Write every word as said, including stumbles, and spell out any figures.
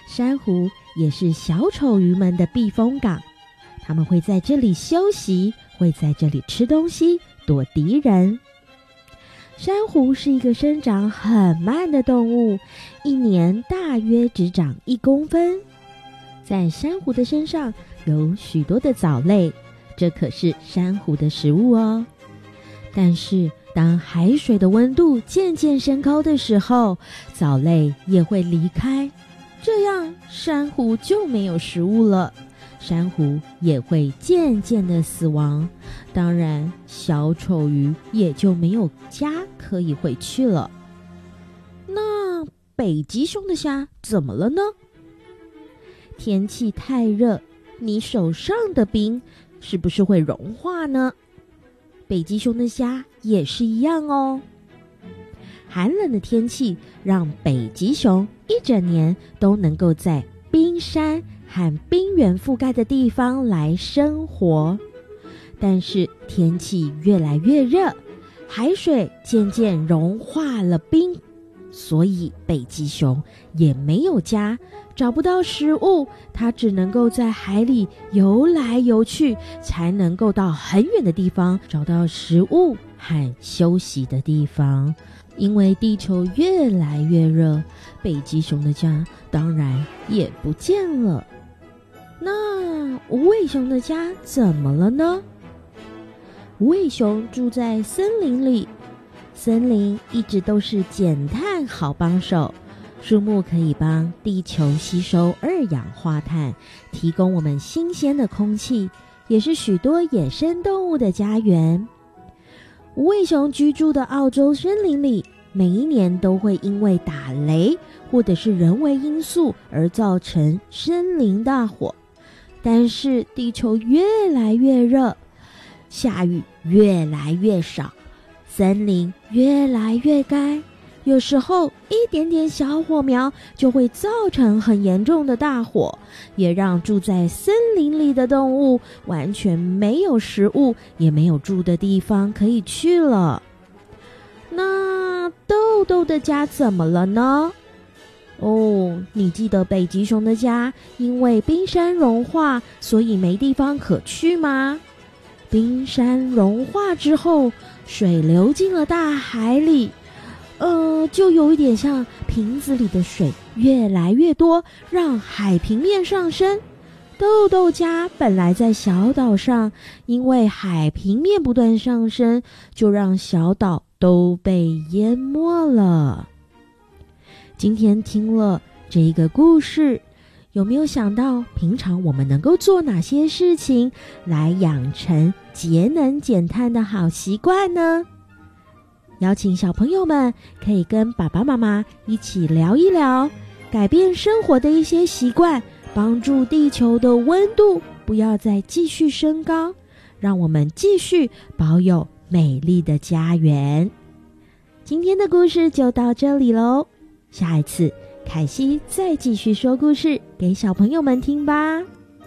珊瑚也是小丑鱼们的避风港，它们会在这里休息，会在这里吃东西，躲敌人。珊瑚是一个生长很慢的动物，一年大约只长一公分。在珊瑚的身上有许多的藻类，这可是珊瑚的食物哦。但是当海水的温度渐渐升高的时候，藻类也会离开，这样珊瑚就没有食物了，珊瑚也会渐渐的死亡，当然小丑鱼也就没有家可以回去了。那北极熊的虾怎么了呢？天气太热，你手上的冰是不是会融化呢？北极熊的虾也是一样哦。寒冷的天气让北极熊一整年都能够在冰山和冰原覆盖的地方来生活，但是天气越来越热，海水渐渐融化了冰，所以北极熊也没有家，找不到食物，它只能够在海里游来游去，才能够到很远的地方找到食物和休息的地方。因为地球越来越热，北极熊的家当然也不见了。那无尾熊的家怎么了呢？无尾熊住在森林里，森林一直都是减碳好帮手，树木可以帮地球吸收二氧化碳，提供我们新鲜的空气，也是许多野生动物的家园。无尾熊居住的澳洲森林里，每一年都会因为打雷或者是人为因素而造成森林大火。但是地球越来越热，下雨越来越少，森林越来越干，有时候一点点小火苗就会造成很严重的大火，也让住在森林里的动物完全没有食物，也没有住的地方可以去了。那豆豆的家怎么了呢？哦，你记得北极熊的家因为冰山融化，所以没地方可去吗？冰山融化之后，水流进了大海里，呃，就有一点像瓶子里的水越来越多，让海平面上升。豆豆家本来在小岛上，因为海平面不断上升，就让小岛都被淹没了。今天听了这一个故事，有没有想到平常我们能够做哪些事情来养成节能减碳的好习惯呢？邀请小朋友们可以跟爸爸妈妈一起聊一聊，改变生活的一些习惯，帮助地球的温度不要再继续升高，让我们继续保有美丽的家园。今天的故事就到这里咯，下一次凯西再继续说故事给小朋友们听吧。